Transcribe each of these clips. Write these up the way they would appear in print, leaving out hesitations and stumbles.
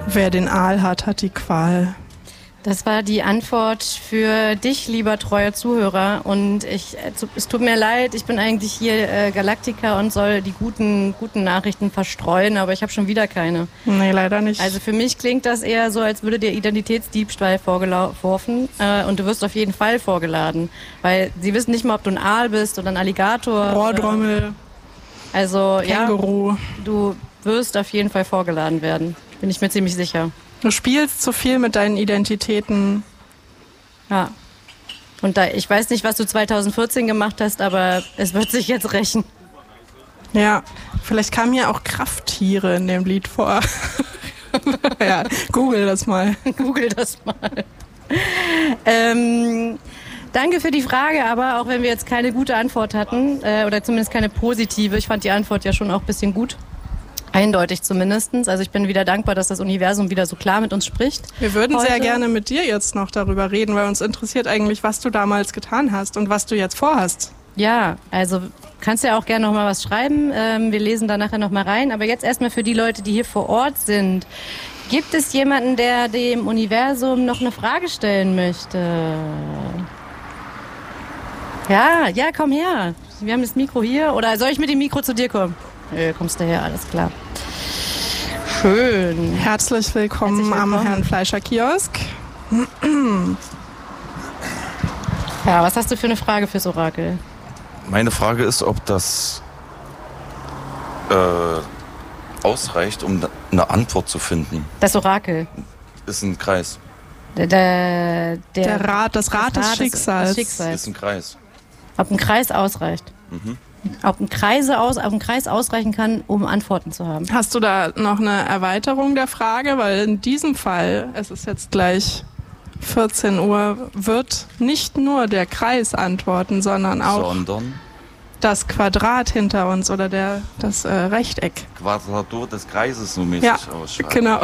Wer den Aal hat, hat die Qual. Das war die Antwort für dich, lieber treuer Zuhörer. Und es tut mir leid, ich bin eigentlich hier Galaktiker und soll die guten Nachrichten verstreuen, aber ich habe schon wieder keine. Nee, leider nicht. Also für mich klingt das eher so, als würde dir Identitätsdiebstahl vorgeworfen und du wirst auf jeden Fall vorgeladen. Weil sie wissen nicht mal, ob du ein Aal bist oder ein Alligator. Rohrdrommel. Also Känguru. ja, du wirst auf jeden Fall vorgeladen werden. Bin ich mir ziemlich sicher. Du spielst zu viel mit deinen Identitäten. Ja. Und ich weiß nicht, was du 2014 gemacht hast, aber es wird sich jetzt rächen. Ja, vielleicht kamen hier auch Krafttiere in dem Lied vor. Ja, google das mal. Google das mal. Danke für die Frage, aber auch wenn wir jetzt keine gute Antwort hatten, oder zumindest keine positive, ich fand die Antwort ja schon auch ein bisschen gut. Eindeutig zumindest. Also ich bin wieder dankbar, dass das Universum wieder so klar mit uns spricht. Wir würden heute sehr gerne mit dir jetzt noch darüber reden, weil uns interessiert eigentlich, was du damals getan hast und was du jetzt vorhast. Ja, also kannst ja auch gerne noch mal was schreiben. Wir lesen da nachher noch mal rein. Aber jetzt erstmal für die Leute, die hier vor Ort sind. Gibt es jemanden, der dem Universum noch eine Frage stellen möchte? Ja, komm her. Wir haben das Mikro hier. Oder soll ich mit dem Mikro zu dir kommen? Nö, kommst du her, alles klar. Schön. Herzlich willkommen am Herrn Fleischer Kiosk. Ja, was hast du für eine Frage fürs Orakel? Meine Frage ist, ob das ausreicht, um eine Antwort zu finden. Das Orakel. Ist ein Kreis. Das Rad des Schicksals. Ist ein Kreis. Ob ein Kreis ausreicht. Mhm. Ob ein Kreis ausreichen kann, um Antworten zu haben. Hast du da noch eine Erweiterung der Frage? Weil in diesem Fall, es ist jetzt gleich 14 Uhr, wird nicht nur der Kreis antworten, sondern auch das Quadrat hinter uns oder das Rechteck. Quadratur des Kreises so mäßig ausschreiben. Genau.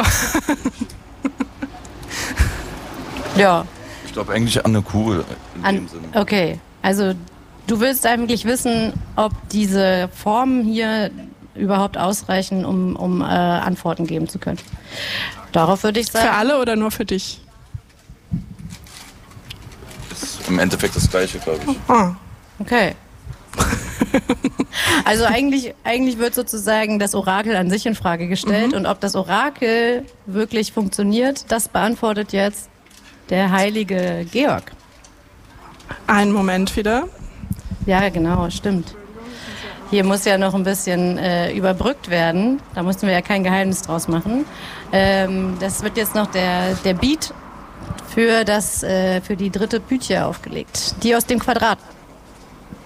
Ja. Ich glaube eigentlich an eine Kugel in dem Sinne. Okay, also du willst eigentlich wissen, ob diese Formen hier überhaupt ausreichen, um Antworten geben zu können. Darauf würde ich sagen... Für alle oder nur für dich? Ist im Endeffekt das Gleiche, glaube ich. Oh. Okay. Also eigentlich wird sozusagen das Orakel an sich in Frage gestellt. Und ob das Orakel wirklich funktioniert, das beantwortet jetzt der heilige Georg. Einen Moment wieder. Ja, genau, stimmt. Hier muss ja noch ein bisschen überbrückt werden. Da mussten wir ja kein Geheimnis draus machen. Das wird jetzt noch der Beat für die dritte Pythia aufgelegt. Die aus dem Quadrat.